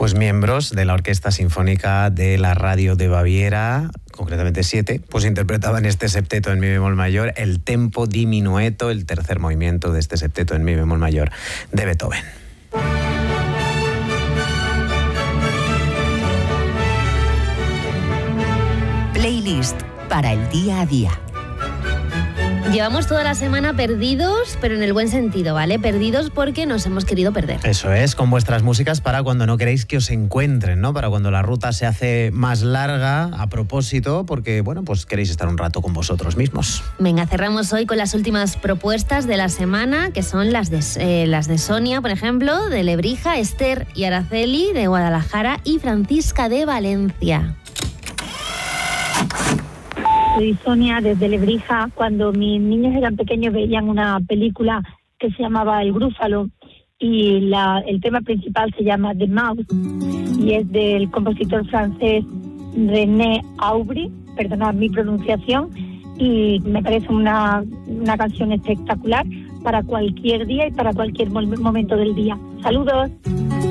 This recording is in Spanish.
Pues miembros de la Orquesta Sinfónica de la Radio de Baviera, concretamente 7, pues interpretaban este septeto en mi bemol mayor, el tempo di minueto, el tercer movimiento de este septeto en mi bemol mayor de Beethoven. Playlist para el día a día. Llevamos toda la semana perdidos, pero en el buen sentido, ¿vale? Perdidos porque nos hemos querido perder. Eso es, con vuestras músicas para cuando no queréis que os encuentren, ¿no? Para cuando la ruta se hace más larga, a propósito, porque, bueno, pues queréis estar un rato con vosotros mismos. Venga, cerramos hoy con las últimas propuestas de la semana, que son las de Sonia, por ejemplo, de Lebrija, Esther y Araceli, de Guadalajara, y Francisca, de Valencia. Soy Sonia desde Lebrija. Cuando mis niños eran pequeños veían una película que se llamaba El Grúfalo y el tema principal se llama The Mouse y es del compositor francés René Aubry, perdonad mi pronunciación, y me parece una canción espectacular para cualquier día y para cualquier momento del día. ¡Saludos!